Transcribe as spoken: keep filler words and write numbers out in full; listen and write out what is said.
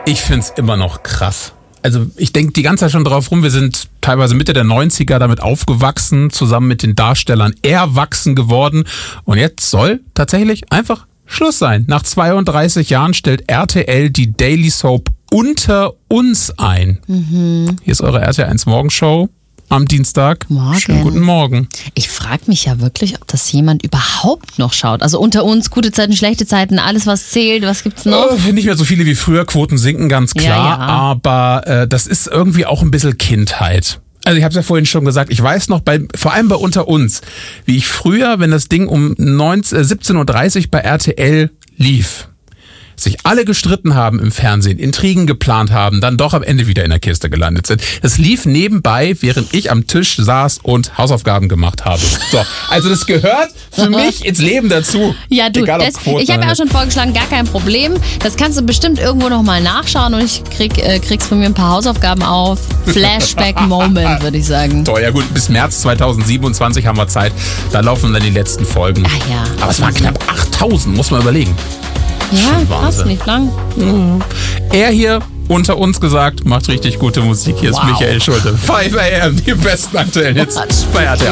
Ich find's immer noch krass. Also ich denke die ganze Zeit schon drauf rum, wir sind teilweise Mitte der neunziger damit aufgewachsen, zusammen mit den Darstellern erwachsen geworden. Und jetzt soll tatsächlich einfach Schluss sein. Nach zweiunddreißig Jahren stellt R T L die Daily Soap Unter uns ein. Mhm. Hier ist eure R T L eins Morgenshow am Dienstag. Morgen. Schönen guten Morgen. Ich frage mich ja wirklich, ob das jemand überhaupt noch schaut. Also Unter uns, gute Zeiten, schlechte Zeiten, alles was zählt, was gibt's noch? Oh, nicht mehr so viele wie früher, Quoten sinken ganz klar, Ja, ja. aber äh, das ist irgendwie auch ein bisschen Kindheit. Also ich habe es ja vorhin schon gesagt, ich weiß noch, bei, vor allem bei Unter uns, wie ich früher, wenn das Ding um neunzehn, siebzehn Uhr dreißig bei R T L lief, sich alle gestritten haben im Fernsehen, Intrigen geplant haben, dann doch am Ende wieder in der Kiste gelandet sind. Das lief nebenbei, während ich am Tisch saß und Hausaufgaben gemacht habe. So, also das gehört für mich ins Leben dazu. Ja, du, Egal, ob das, Quoten ich habe oder ja auch nicht. schon vorgeschlagen, gar kein Problem. Das kannst du bestimmt irgendwo nochmal nachschauen und ich krieg, äh, kriegst von mir ein paar Hausaufgaben auf. Flashback-Moment, würde ich sagen. Toll, ja gut, bis März zweitausendsiebenundzwanzig haben wir Zeit. Da laufen dann die letzten Folgen. Ah ja. Aber es waren knapp achttausend, muss man überlegen. Ja, Schon passt Wahnsinn. nicht lang. Er hier, unter uns gesagt, macht richtig gute Musik. Hier ist Wow. Michael Schulte. fünf a m, die besten aktuellen Hits bei R T L.